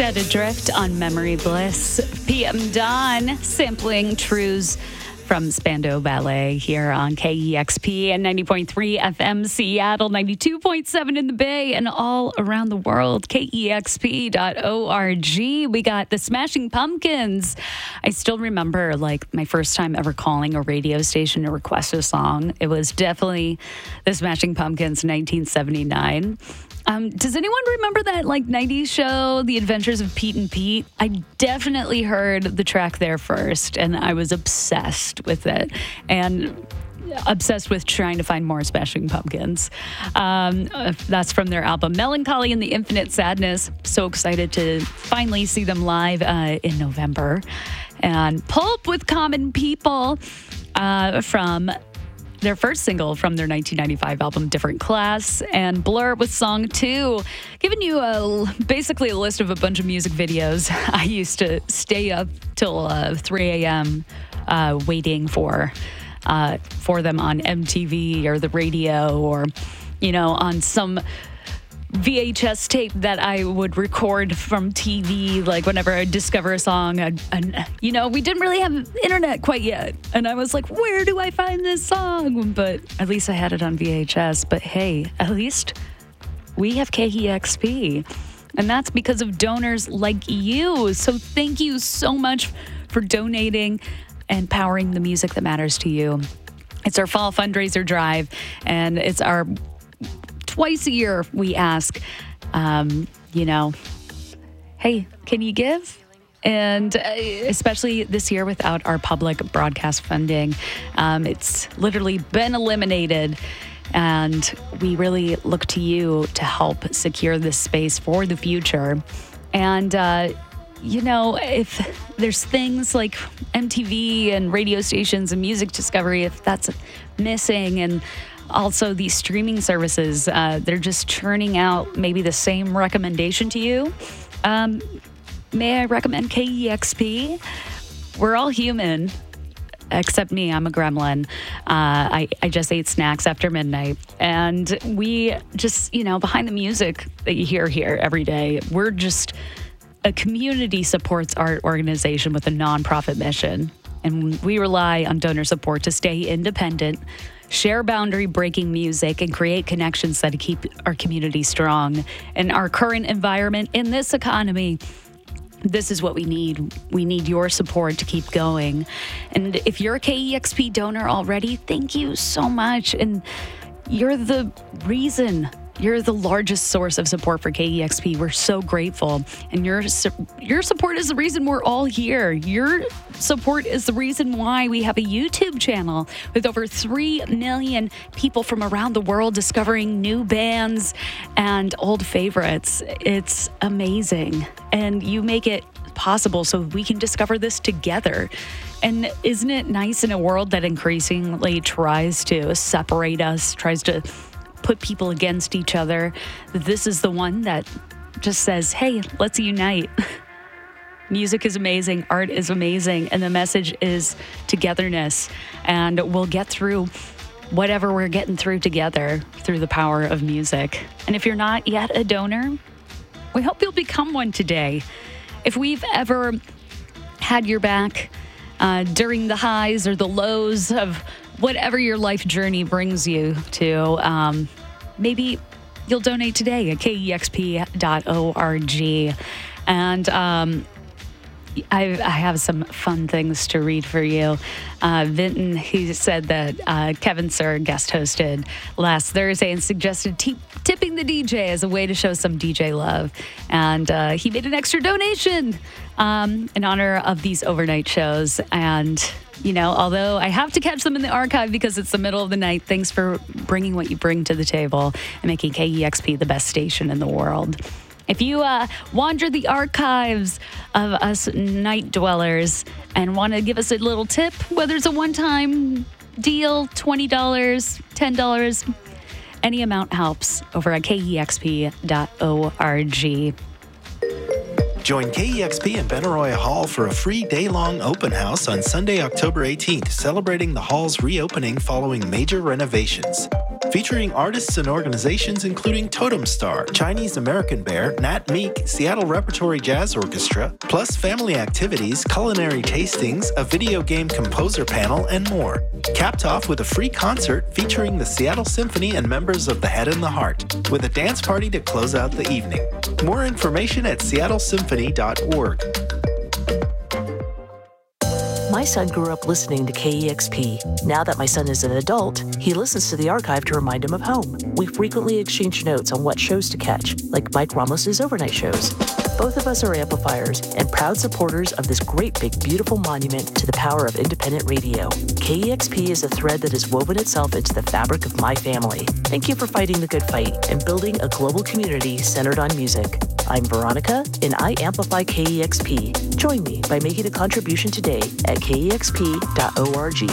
Set Adrift on Memory Bliss. PM Dawn sampling Trues from Spandau Ballet here on KEXP and 90.3 FM Seattle, 92.7 in the Bay and all around the world. KEXP.org. We got the Smashing Pumpkins. I still remember like my first time ever calling a radio station to request a song. It was definitely the Smashing Pumpkins, 1979. Does anyone remember that like 90s show, The Adventures of Pete and Pete? I definitely heard the track there first, and I was obsessed with it and obsessed with trying to find more Smashing Pumpkins. That's from their album Melancholy and the Infinite Sadness. So excited to finally see them live in November. And Pulp with Common People from their first single from their 1995 album, Different Class, and Blur with Song 2. Giving you basically a list of a bunch of music videos. I used to stay up till 3 a.m. Waiting for them on MTV or the radio or, on some VHS tape that I would record from TV, like whenever I'd discover a song. We didn't really have internet quite yet. And I was like, where do I find this song? But at least I had it on VHS. But hey, at least we have KEXP. And that's because of donors like you. So thank you so much for donating and powering the music that matters to you. It's our fall fundraiser drive, and it's our twice a year we ask, hey, can you give? And especially this year without our public broadcast funding, it's literally been eliminated. And we really look to you to help secure this space for the future. And, if there's things like MTV and radio stations and music discovery, if that's missing, and also these streaming services, they're just churning out maybe the same recommendation to you. May I recommend KEXP? We're all human, except me. I'm a gremlin. I just ate snacks after midnight. And we just, behind the music that you hear here every day, we're just a community supports art organization with a nonprofit mission. And we rely on donor support to stay independent, share boundary-breaking music, and create connections that keep our community strong. In our current environment, in this economy, this is what we need. We need your support to keep going. And if you're a KEXP donor already, thank you so much. And you're the reason. You're the largest source of support for KEXP. We're so grateful. And your support is the reason we're all here. Your support is the reason why we have a YouTube channel with over 3 million people from around the world discovering new bands and old favorites. It's amazing. And you make it possible so we can discover this together. And isn't it nice in a world that increasingly tries to separate us, tries to put people against each other? This is the one that just says, hey, let's unite. Music is amazing, art is amazing, and the message is togetherness. And we'll get through whatever we're getting through together through the power of music. And if you're not yet a donor, we hope you'll become one today. If we've ever had your back during the highs or the lows of whatever your life journey brings you to, maybe you'll donate today at KEXP.org. And I have some fun things to read for you. Vinton, he said that Kevin Sir guest hosted last Thursday and suggested tipping the DJ as a way to show some DJ love. And he made an extra donation in honor of these overnight shows. And although I have to catch them in the archive because it's the middle of the night, thanks for bringing what you bring to the table and making KEXP the best station in the world. If you wander the archives of us night dwellers and want to give us a little tip, whether it's a one-time deal, $20, $10, any amount helps over at KEXP.org. Join KEXP in Benaroya Hall for a free day-long open house on Sunday, October 18th, celebrating the hall's reopening following major renovations. featuring artists and organizations including Totem Star, Chinese American Bear, Nat Meek, Seattle Repertory Jazz Orchestra, plus family activities, culinary tastings, a video game composer panel, and more. Capped off with a free concert featuring the Seattle Symphony and members of the Head and the Heart, with a dance party to close out the evening. More information at seattlesymphony.org. My son grew up listening to KEXP. Now that my son is an adult, he listens to the archive to remind him of home. We frequently exchange notes on what shows to catch, like Mike Ramos's overnight shows. Both of us are amplifiers and proud supporters of this great big beautiful monument to the power of independent radio. KEXP is a thread that has woven itself into the fabric of my family. Thank you for fighting the good fight and building a global community centered on music. I'm Veronica, and I amplify KEXP. Join me by making a contribution today at kexp.org.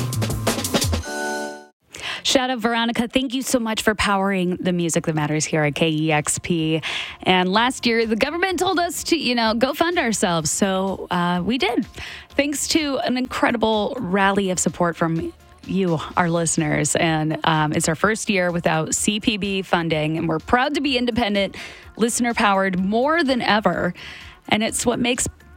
Shout out, Veronica. Thank you so much for powering the music that matters here at KEXP. And last year, the government told us to, go fund ourselves. So we did. Thanks to an incredible rally of support from you, our listeners. And it's our first year without CPB funding. And we're proud to be independent, listener-powered more than ever. And it's what makes